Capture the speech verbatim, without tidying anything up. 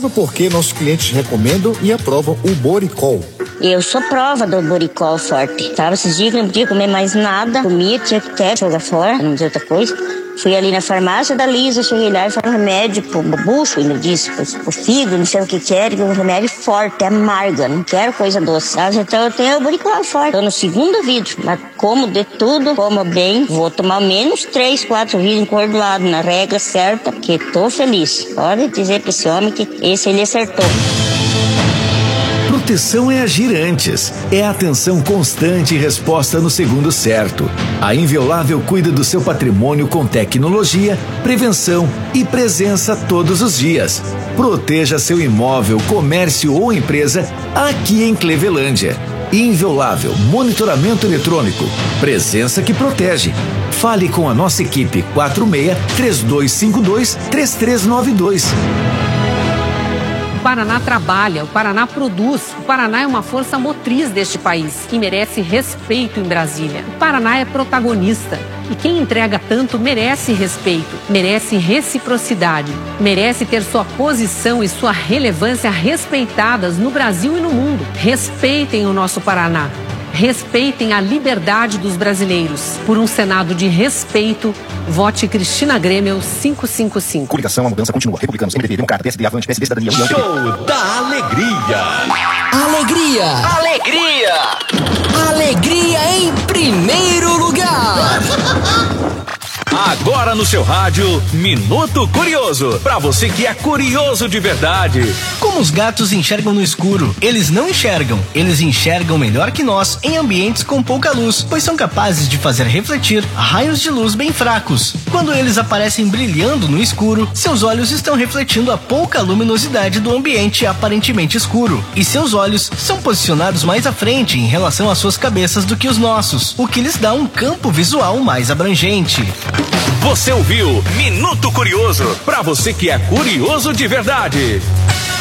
Saiba por que nossos clientes recomendam e aprovam o Boricol. Eu sou prova do Boricol forte. Tava esses dias que não podia comer mais nada. Comia, tinha que até jogar fora, não dizer outra coisa. Fui ali na farmácia da Lisa, cheguei lá e falei um remédio pro bucho, ainda disse, pro, pro fígado, não sei o que quero, um remédio forte, amarga, não quero coisa doce. Então eu tenho o Boricol forte. Tô no segundo vidro, mas como de tudo, como bem, vou tomar menos três, quatro vidros encordoado na regra certa, porque tô feliz. Pode dizer pra esse homem que esse ele acertou. Proteção é agir antes, é atenção constante e resposta no segundo certo. A Inviolável cuida do seu patrimônio com tecnologia, prevenção e presença todos os dias. Proteja seu imóvel, comércio ou empresa aqui em Clevelândia. Inviolável, monitoramento eletrônico, presença que protege. Fale com a nossa equipe quatro seis, três dois cinco dois, três três nove dois. O Paraná trabalha, o Paraná produz, o Paraná é uma força motriz deste país que merece respeito em Brasília. O Paraná é protagonista e quem entrega tanto merece respeito, merece reciprocidade, merece ter sua posição e sua relevância respeitadas no Brasil e no mundo. Respeitem o nosso Paraná. Respeitem a liberdade dos brasileiros. Por um Senado de respeito, vote Cristina Grêmio cinco cinco cinco. Coligação, a mudança continua. Republicanos, M D B, Democrata, P S D, Avante, P S B, Cidadania, União. Show da Alegria. Alegria. Alegria. Alegria em primeiro lugar. Agora no seu rádio, Minuto Curioso. Pra você que é curioso de verdade. Como os gatos enxergam no escuro? Eles não enxergam. Eles enxergam melhor que nós em ambientes com pouca luz, pois são capazes de fazer refletir raios de luz bem fracos. Quando eles aparecem brilhando no escuro, seus olhos estão refletindo a pouca luminosidade do ambiente aparentemente escuro. E seus olhos são posicionados mais à frente em relação às suas cabeças do que os nossos, o que lhes dá um campo visual mais abrangente. Você ouviu Minuto Curioso, pra você que é curioso de verdade.